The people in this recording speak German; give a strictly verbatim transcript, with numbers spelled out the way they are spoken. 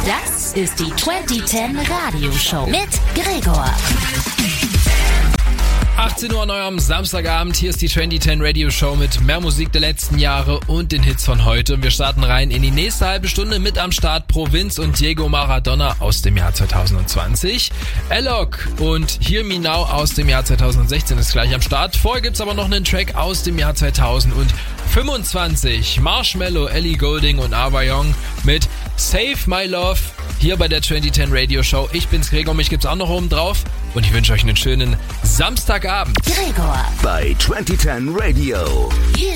Das ist die zwanzig zehn Radioshow mit Gregor. achtzehn Uhr neu am Samstagabend. Hier ist die zwanzig zehn Radio Show mit mehr Musik der letzten Jahre und den Hits von heute. Und wir starten rein in die nächste halbe Stunde mit am Start Provinz und Diego Maradona aus dem Jahr zwanzig zwanzig. Alok und Hear Me Now aus dem Jahr zwanzig sechzehn ist gleich am Start. Vorher gibt's aber noch einen Track aus dem Jahr zwanzig fünfundzwanzig. Marshmello, Ellie Goulding und Ava Young mit Save My Love hier bei der zwanzig zehn Radio Show. Ich bin's Gregor, mich gibt's auch noch oben drauf und ich wünsche euch einen schönen Samstagabend. Gregor bei zwanzig zehn Radio. Hier